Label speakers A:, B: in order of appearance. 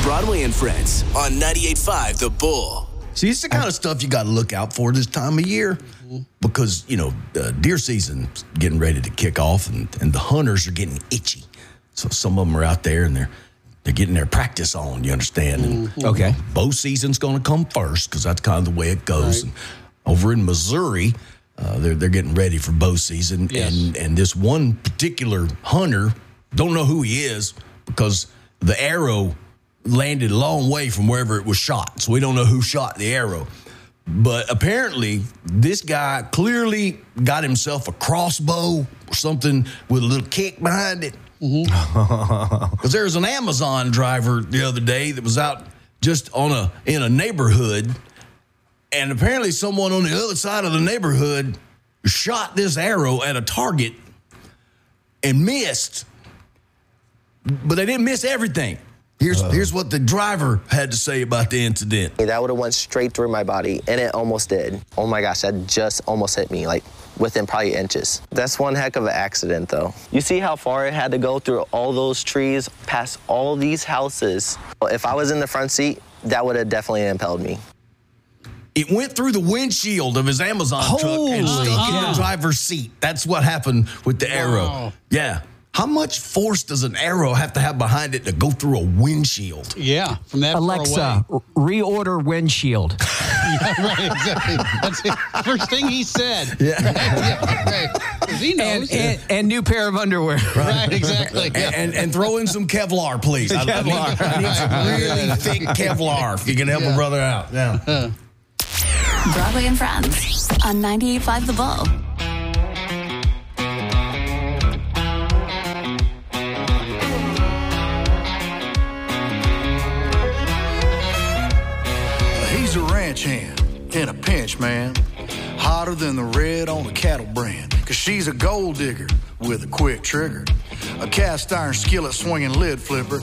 A: Broadway and Friends on 98.5 The Bull.
B: See, it's the kind of stuff you got to look out for this time of year because, deer season's getting ready to kick off and the hunters are getting itchy. So some of them are out there and they're getting their practice on, you understand? And
C: Okay.
B: bow season's going to come first because that's kind of the way it goes. Right. And over in Missouri, they're getting ready for bow season.
D: Yes.
B: And this one particular hunter, don't know who he is because the arrow landed a long way from wherever it was shot. So we don't know who shot the arrow. But apparently, this guy clearly got himself a crossbow or something with a little kick behind it. Because there was an Amazon driver the other day that was out just in a neighborhood, and apparently someone on the other side of the neighborhood shot this arrow at a target and missed. But they didn't miss everything. Here's what the driver had to say about the incident.
E: That would have went straight through my body, and it almost did. Oh my gosh, that just almost hit me, like within probably inches. That's one heck of an accident, though. You see how far it had to go through all those trees, past all these houses. If I was in the front seat, that would have definitely impelled me.
B: It went through the windshield of his Amazon truck and stuck in the driver's seat. That's what happened with the arrow. Yeah. How much force does an arrow have to have behind it to go through a windshield?
D: Yeah, from that
C: Alexa,
D: far away.
C: reorder windshield.
D: Yeah, right, exactly. That's the first thing he said.
B: Yeah.
D: Right. 'Cause he knows.
C: And new pair of underwear.
D: Right, exactly.
B: And throw in some Kevlar, please. I need some really thick Kevlar if you can help a brother out. Yeah.
F: Broadway and Friends on 98.5 The Bull.
G: He's a ranch hand in a pinch, man. Hotter than the red on a cattle brand. 'Cause she's a gold digger with a quick trigger. A cast iron skillet swinging lid flipper.